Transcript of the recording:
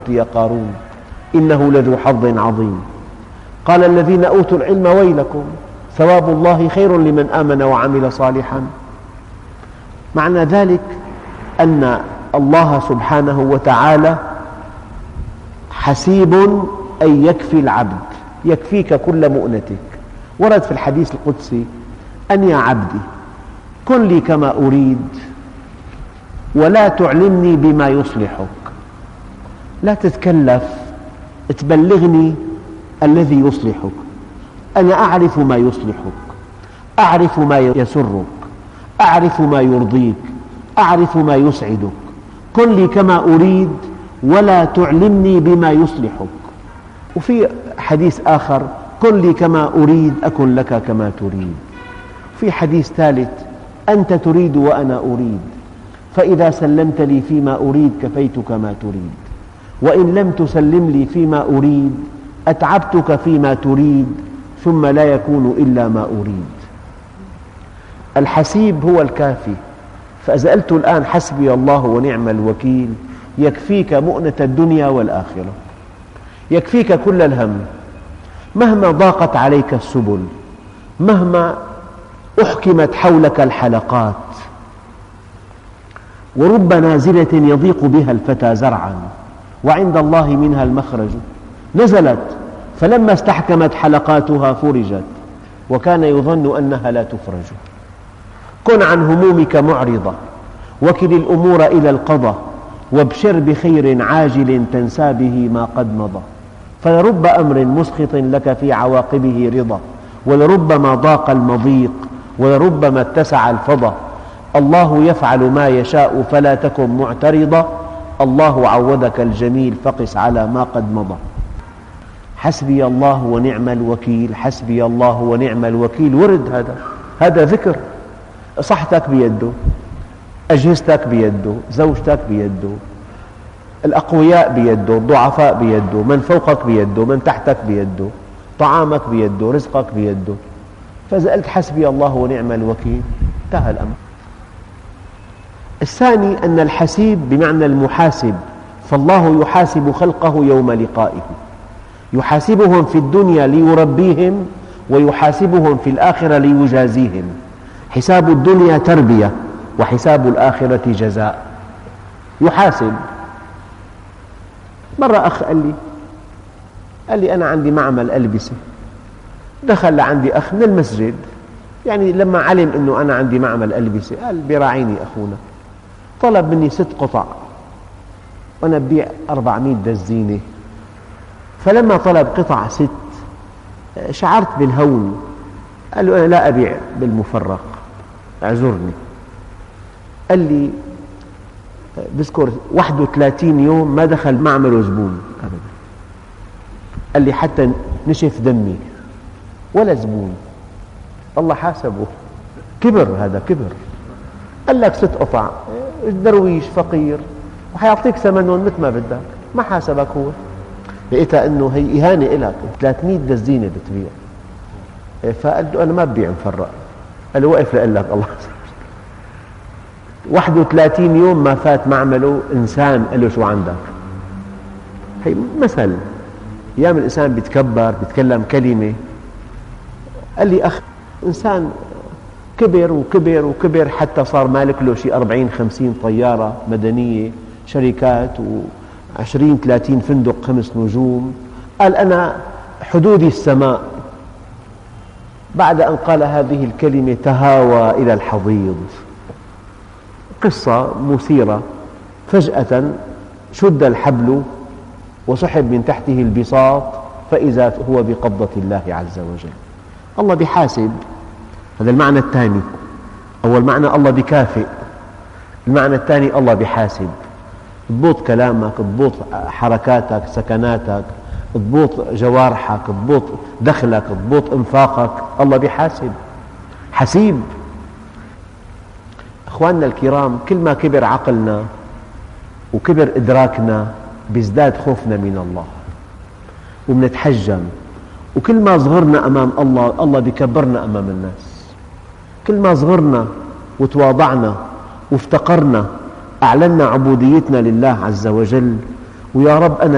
يا قارون إنه لذو حظ عظيم. قال الذين أوتوا العلم ويلكم ثواب الله خير لمن آمن وعمل صالحا. معنى ذلك أن الله سبحانه وتعالى حسيب أي يكفي العبد، يكفيك كل مؤنتك. ورد في الحديث القدسي أن يا عبدي كن لي كما أريد ولا تعلمني بما يصلحك، لا تتكلف تبلغني الذي يصلحك. أنا أعرف ما يصلحك، أعرف ما يسرك، أعرف ما يرضيك، أعرف ما يسعدك. كن لي كما أريد ولا تعلمني بما يصلحك. وفي حديث آخر كن لي كما أريد أكن لك كما تريد. في حديث ثالث أنت تريد وأنا أريد، فإذا سلمت لي فيما أريد كفيتك ما تريد، وإن لم تسلم لي فيما أريد أتعبتك فيما تريد ثم لا يكون إلا ما أريد. الحسيب هو الكافي. فإذا قلت الآن حسبي الله ونعم الوكيل يكفيك مؤنة الدنيا والآخرة، يكفيك كل الهم مهما ضاقت عليك السبل، مهما أحكمت حولك الحلقات. ورب نازلة يضيق بها الفتى زرعا وعند الله منها المخرج. نزلت فلما استحكمت حلقاتها فرجت وكان يظن أنها لا تفرج. كن عن همومك معرضة وكل الأمور إلى القضاء وابشر بخير عاجل تنسى به ما قد مضى. فلرب أمر مسخط لك في عواقبه رضا، ولربما ضاق المضيق ولربما اتسع الفضا. الله يفعل ما يشاء فلا تكن معترضا، الله عودك الجميل فقس على ما قد مضى. حسبي الله ونعم الوكيل، حسبي الله ونعم الوكيل. ورد هذا ذكر. صحتك بيده، أجهزتك بيده، زوجتك بيده، الأقوياء بيده، الضعفاء بيده، من فوقك بيده، من تحتك بيده، طعامك بيده، رزقك بيده. فإذا قلت حسبي الله ونعم الوكيل انتهى الأمر. الثاني أن الحسيب بمعنى المحاسب، فالله يحاسب خلقه يوم لقائه، يحاسبهم في الدنيا ليربيهم ويحاسبهم في الآخرة ليجازيهم. حساب الدنيا تربية وحساب الآخرة جزاء. يحاسب. مرة أخ قال لي أنا عندي معمل ألبسة. دخل لعندي أخ من المسجد، يعني لما علم أنه أنا عندي معمل ألبسة قال بيراعيني أخونا، طلب مني 6 قطع وأنا ببيع 400 دزينة. فلما طلب قطع 6 شعرت بالهون. قال له أنا لا أبيع بالمفرق، اعذرني. قال لي بذكر 31 يوم ما دخل معمله زبون أبدا. قال لي حتى نشف دمي ولا زبون. الله حاسبه. كبر، هذا كبر. قال لك 6 قطع، درويش فقير وحيعطيك ثمنهم مثل ما بدك، ما حاسبك هو. لقيتها أنه هي إهانة إلك، 300 دزينة بتبيع. فقال له أنا ما ببيع مفرق. قال له وقف لقال لك الله. 31 يوم ما فات معمله إنسان قال له شو عندك. هي مثل. أيام الإنسان بيتكبر بيتكلم كلمة. قال لي أخ إنسان كبر وكبر وكبر حتى صار مالك له شيء 40-50 طيارة مدنية، شركات و20-30 فندق 5 نجوم. قال أنا حدودي السماء. بعد أن قال هذه الكلمة تهاوى إلى الحضيض. قصة مثيرة. فجأة شد الحبل وسحب من تحته البساط فإذا هو بقبضة الله عز وجل. الله بيحاسب. هذا المعنى الثاني. أول معنى الله بكافئ، المعنى الثاني الله بيحاسب. تضبط كلامك، تضبط حركاتك، سكناتك، تضبط جوارحك، تضبط دخلك، تضبط انفاقك. الله بيحاسب. حسيب. أخواننا الكرام، كل ما كبر عقلنا وكبر إدراكنا بيزداد خوفنا من الله وبنتحجم. وكل ما صغرنا أمام الله، الله بيكبرنا أمام الناس. كل ما صغرنا وتواضعنا وافتقرنا أعلنا عبوديتنا لله عز وجل. ويا رب أنا